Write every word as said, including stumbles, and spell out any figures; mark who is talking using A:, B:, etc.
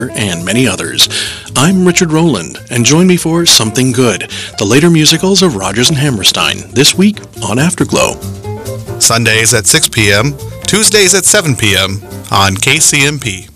A: and many others. I'm Richard Rowland, and join me for Something Good, the later musicals of Rodgers and Hammerstein, this week on Afterglow.
B: Sundays at six p.m., Tuesdays at seven p.m. on K C M P.